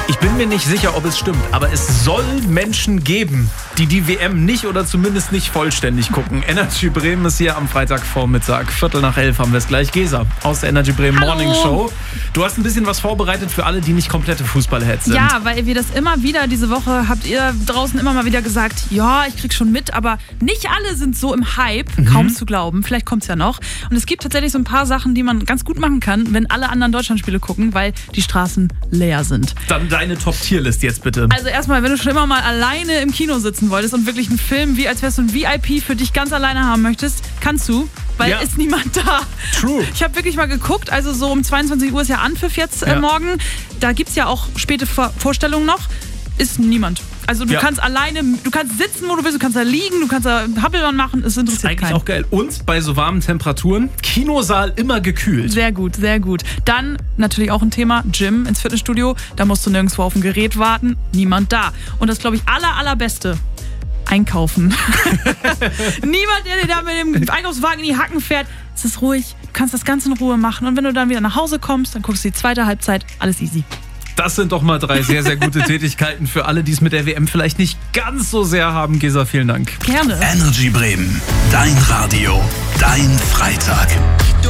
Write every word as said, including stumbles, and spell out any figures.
Ich bin mir nicht sicher, ob es stimmt, aber es soll Menschen geben, die die W M nicht oder zumindest nicht vollständig gucken. Energy Bremen ist hier am Freitagvormittag. Viertel nach elf haben wir es gleich. Gesa aus der Energy Bremen Hallo. Morning Show. Du hast ein bisschen was vorbereitet für alle, die nicht komplette Fußballheads sind. Ja, weil wir das immer wieder, diese Woche habt ihr draußen immer mal wieder gesagt, ja, ich krieg schon mit, aber nicht alle sind so im Hype, mhm. kaum zu glauben. Vielleicht kommt's ja noch. Und es gibt tatsächlich so ein paar Sachen, die man ganz gut machen kann, wenn alle anderen Deutschlandspiele gucken, weil die Straßen leer sind. Dann deine Top-Tier-List jetzt bitte. Also erstmal, wenn du schon immer mal alleine im Kino sitzen wolltest und wirklich einen Film, wie als wärst du ein V I P für dich ganz alleine haben möchtest, kannst du, weil ja. ist niemand da. True. Ich habe wirklich mal geguckt, also so um zweiundzwanzig Uhr ist ja Anpfiff jetzt äh, ja. morgen. Da gibt's ja auch späte Vor- Vorstellungen noch. Ist niemand. Also du ja. kannst alleine, du kannst sitzen, wo du willst, du kannst da liegen, du kannst da Happelmann machen, es interessiert Das ist eigentlich keinen. auch geil. Und bei so warmen Temperaturen, Kinosaal immer gekühlt. Sehr gut, sehr gut. Dann natürlich auch ein Thema, Gym ins Fitnessstudio. Da musst du nirgendwo auf ein Gerät warten, niemand da. Und das, glaube ich, aller, allerbeste, einkaufen. Niemand, der dir da mit dem Einkaufswagen in die Hacken fährt. Es ist ruhig, du kannst das Ganze in Ruhe machen. Und wenn du dann wieder nach Hause kommst, dann guckst du die zweite Halbzeit, alles easy. Das sind doch mal drei sehr, sehr gute Tätigkeiten für alle, die es mit der W M vielleicht nicht ganz so sehr haben. Gesa, vielen Dank. Gerne. Energy Bremen, dein Radio, dein Freitag.